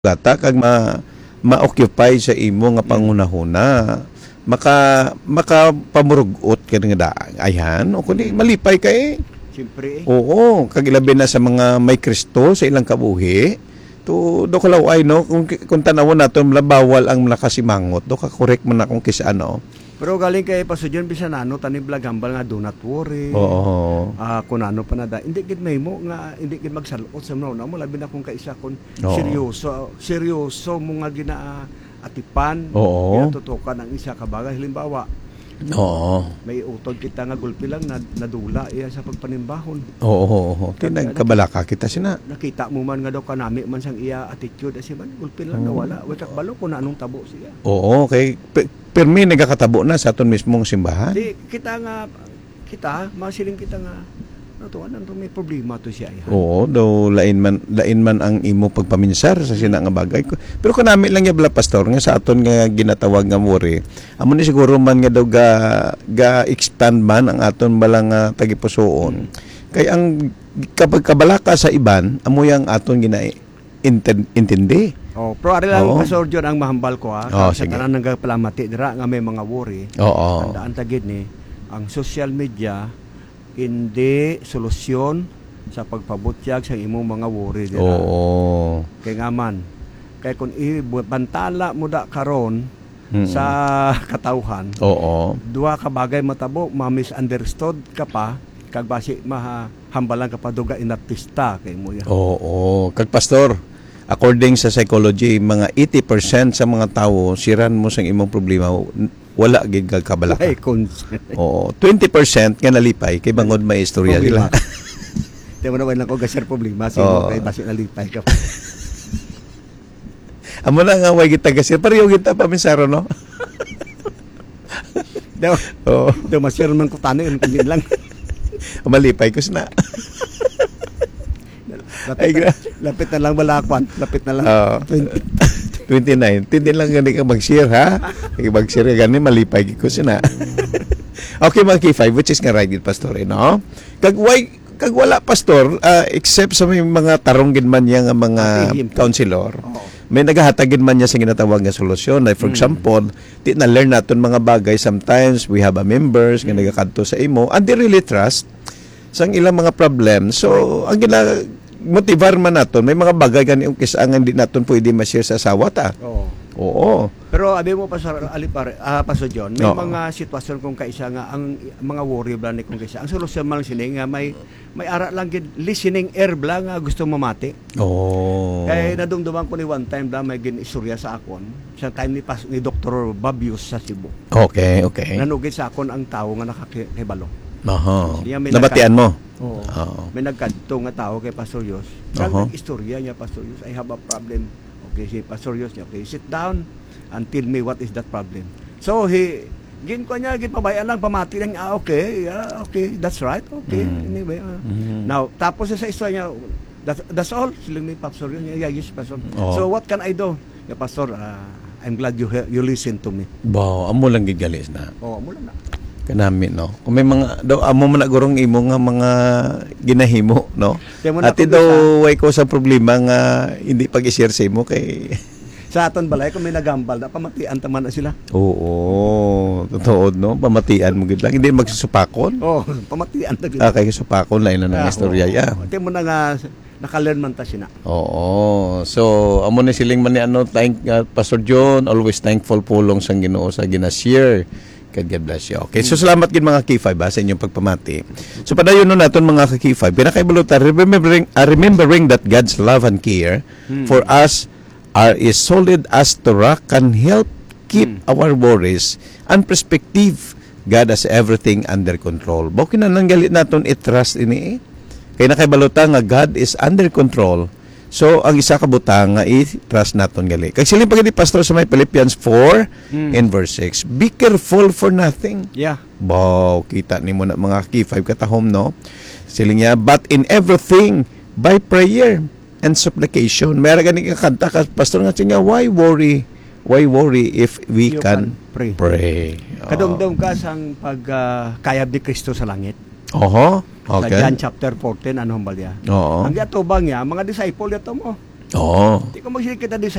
gata kag ma-occupy sa imo nga pangunahuna maka pamurugot ka nga daang ayan o kundi malipay kay Siyempre oo kag ilabi na sa mga may Kristo sa ilang kabuhi to do kalaw ay no kung tanawon naton bawal ang nakasimangot do ka correct man na kung kisa ano. pero galing kay Pastor bisan ano tani vlog hambal nga do not worry. Oo. Kung ano pa na da hindi gid mahimo nga hindi gid magsalot sa mga mo labi na kung kaisa kun Oo. seryoso mo nga atipan Oo. tutukan ang isa ka bagay halimbawa Oo. may utod kita nga gulpi lang nadula iya sa pagpanimbahon. Oo. Tinag kabalaka kita sina. Nakita mo man nga daw kanami man sang iya attitude asi man gulpi lang nawala wa kak balo kun anong tabo siya. Oo, kay permi nagakatabo na sa aton mismong simbahan. Di kita masiling kita nga ano to may problema to siya. Oo, do lain man ang imo pagpaminsar sa sina nga bagay. Pero kanami lang ya bala pastor nga sa aton nga ginatawag nga worry. Amo ni siguro man nga daw ga expand man ang aton bala nga tagipusoon. Kay ang kapag kabalaka sa iban, amo yang aton intindi. Pero ari lang Pastor John ang mahambal ko sa sige. tanan nga palamati dira nga may mga worry. Oo. Tandaan ta gid ni ang social media hindi solusyon sa pagpabutyag sa imong mga worry dira. Oo. Kay nga man kay kun ibantala mo da karon sa katawhan. Oo. Duha ka bagay matabo ma-misunderstood ka pa kag basi mahambalan ka pa duga inartista kay mo ya. Oo. Kag pastor, according sa psychology, mga 80% sa mga tao siran mo sa imong problema wala gid kag kabalaka. Ay Oo, 20% nga nalipay kay bangod may istorya nila. Di mo naman lang ko gasar problema sino kay basi nalipay ka. Amo na nga way kita gasir pareho kita pamisaro no. Daw. Daw masir man ko tanin kundi lang. Malipay ko na. Lapit na lang balakwan, lapit na lang. 29. Tindi lang gani ka mag-share ha. Mag-share gani malipay ko sina. Okay mga K5 which is nga right gid pastor no. Kag wala pastor except sa may mga tarong gid man niya nga mga counselor. May nagahatag gid man niya sa ginatawag nga solusyon. Like for example, di na learn naton mga bagay sometimes we have a members nga nagakadto sa imo and they really trust sang ilang mga problem. So ang motivar man naton may mga bagay gani ang kisa nga hindi naton pwede ma-share sa asawa ta. Oo. Pero abi mo Pastor Pastor John, may mga sitwasyon kung kaisa nga ang mga worry bla ni kung kaisa. Ang solusyon man sini nga may ara lang gid listening ear bla nga gusto mamati. Kay nadumduman ko ni one time da may ginistorya sa akon sa time ni Dr. Babius sa Cebu. Okay. Nanugid sa akon ang tawo nga nakakibalo. Nabatian mo? May nagkadto nga tao kay Pastor Yos. Kang istorya niya Pastor Yos, I have a problem. Okay, si Pastor Yos niya, okay, sit down and tell me what is that problem. So gin ko niya pabayaan lang pamati lang okay, that's right. Okay. Anyway. Now, tapos sa istorya niya, that's all. Siling ni Pastor Yos niya, yes, Pastor. So what can I do? Yeah, Pastor, I'm glad you listen to me. Amo lang gigalis na. Amo lang na. Kanami no. Kung may mga daw amo man gurong imo nga mga ginahimo no. Ati daw way ko sa problema nga hindi pag-i-share sa imo kay sa aton balay kung may nagambal na pamatian taman na sila. Oo, totoo no. Pamatian mo gid lang hindi magsusupakon. Pamatian ta gid. Kay supakon lain na istorya ya. Ati mo na nga naka-learn man ta sina. Oo. So amo ni siling man ni Pastor John always thankful pulong sang Ginoo sa gina-share. God bless you. Okay, so salamat gid mga K5 sa inyong pagpamati. So padayon no naton mga K5, pinakaibulutan remembering that God's love and care for us is solid as the rock can help keep our worries and perspective. God has everything under control. Bao kinahanglan naton i-trust ini kay nakaibalutan nga God is under control. So, ang isa ka butang nga i-trust naton gali. Kag siling pagiti pastor sa may Philippians 4 in verse 6. Be careful for nothing. Yeah. Wow, kita nimo na mga K5 katahom no. Siling niya, but in everything by prayer and supplication. Mayra gani ka kanta ka pastor nga siya, why worry? Why worry if we can pray? Kadumdum ka sang pagkayab ni Kristo sa langit. Okay. Sa John chapter 14 ano balya. Oo. Ang atubang niya mga disciple yato mo. Oo. Di ko magsiling kita doon sa